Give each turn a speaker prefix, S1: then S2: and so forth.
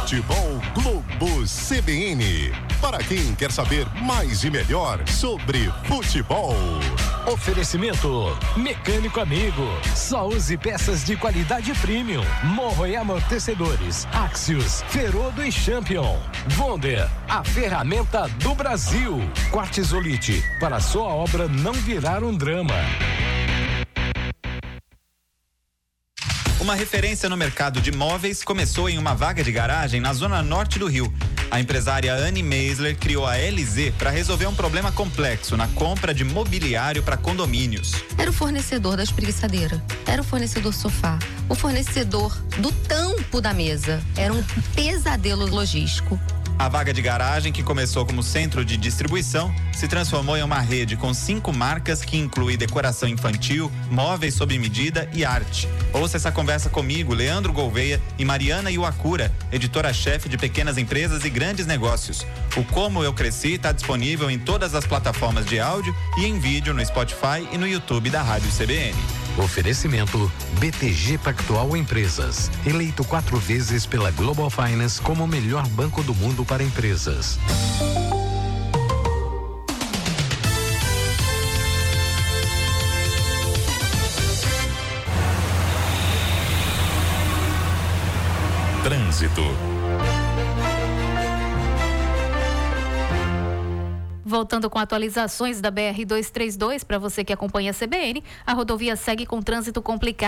S1: Futebol Globo CBN. Para quem quer saber mais e melhor sobre futebol.
S2: Oferecimento Mecânico Amigo. Só use peças de qualidade premium. Morro e amortecedores. Axios, Ferodo e Champion. Wonder, a ferramenta do Brasil. Quartzolite, para sua obra não virar um drama.
S3: Uma referência no mercado de móveis começou em uma vaga de garagem na zona norte do Rio. A empresária Anne Meisler criou a LZ para resolver um problema complexo na compra de mobiliário para condomínios.
S4: Era o fornecedor da espreguiçadeira, era o fornecedor sofá, o fornecedor do tampo da mesa. Era um pesadelo logístico.
S3: A vaga de garagem, que começou como centro de distribuição, se transformou em uma rede com 5 marcas que inclui decoração infantil, móveis sob medida e arte. Ouça essa conversa comigo, Leandro Gouveia e Mariana Iwakura, editora-chefe de pequenas empresas e grandes negócios. O Como Eu Cresci está disponível em todas as plataformas de áudio e em vídeo no Spotify e no YouTube da Rádio CBN.
S2: Oferecimento BTG Pactual Empresas, eleito 4 vezes pela Global Finance como o melhor banco do mundo para empresas.
S1: Trânsito.
S5: Voltando com atualizações da BR-232, para você que acompanha a CBN, a rodovia segue com trânsito complicado.